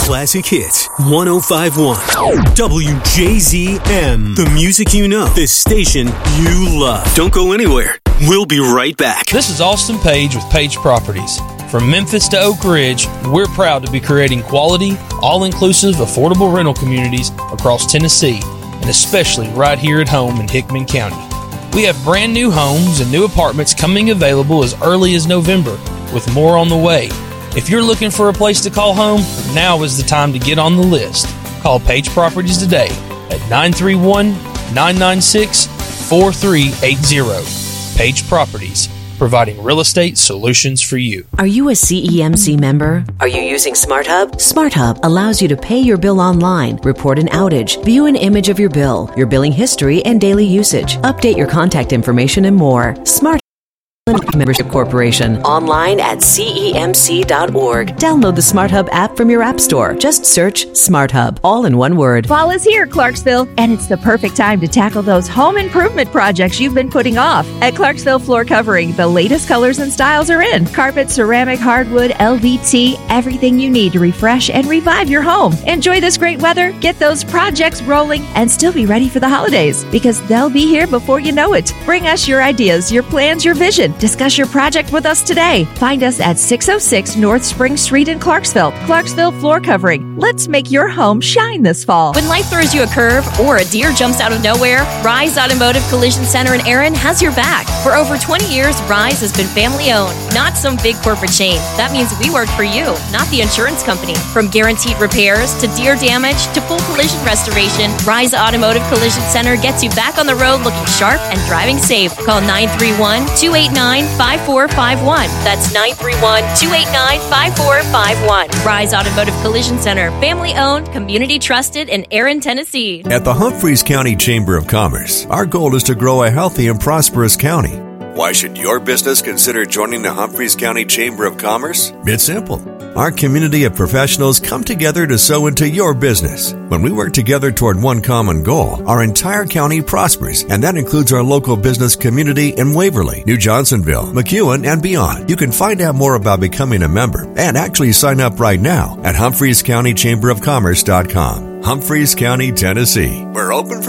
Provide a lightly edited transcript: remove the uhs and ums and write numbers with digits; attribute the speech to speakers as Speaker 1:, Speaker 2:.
Speaker 1: Classic Hits 105.1 WJZM. The music you know. This station you love. Don't go anywhere. We'll be right back.
Speaker 2: This is Austin Page with Page Properties. From Memphis to Oak Ridge, we're proud to be creating quality, all-inclusive, affordable rental communities across Tennessee, and especially right here at home in Hickman County. We have brand new homes and new apartments coming available as early as November, with more on the way. If you're looking for a place to call home, now is the time to get on the list. Call Page Properties today at 931-996-4380. Page Properties, providing real estate solutions for you.
Speaker 3: Are you a CEMC member? Are you using SmartHub? SmartHub allows you to pay your bill online, report an outage, view an image of your bill, your billing history, and daily usage, update your contact information, and more. SmartHub Membership Corporation. Online at CEMC.org. Download the SmartHub app from your app store. Just search SmartHub, all in one word.
Speaker 4: Fall is here, Clarksville, and it's the perfect time to tackle those home improvement projects you've been putting off. At Clarksville Floor Covering, the latest colors and styles are in. Carpet, ceramic, hardwood, LVT, everything you need to refresh and revive your home. Enjoy this great weather, get those projects rolling, and still be ready for the holidays, because they'll be here before you know it. Bring us your ideas, your plans, your vision. Discuss your project with us today. Find us at 606 North Spring Street in Clarksville. Clarksville Floor Covering. Let's make your home shine this fall.
Speaker 5: When life throws you a curve or a deer jumps out of nowhere, Rise Automotive Collision Center in Erin has your back. For over 20 years, Rise has been family-owned, not some big corporate chain. That means we work for you, not the insurance company. From guaranteed repairs to deer damage to full collision restoration, Rise Automotive Collision Center gets you back on the road looking sharp and driving safe. Call 931-289-5451. That's 931-289-5451. Rise Automotive Collision Center, family-owned, community-trusted in Erin, Tennessee.
Speaker 6: At the Humphreys County Chamber of Commerce, our goal is to grow a healthy and prosperous county. Why should your business consider joining the Humphreys County Chamber of Commerce? It's simple. Our community of professionals come together to sow into your business. When we work together toward one common goal, our entire county prospers, and that includes our local business community in Waverly, New Johnsonville, McEwen, and beyond. You can find out more about becoming a member and actually sign up right now at HumphreysCountyChamberofCommerce.com. Humphreys County, Tennessee. We're open for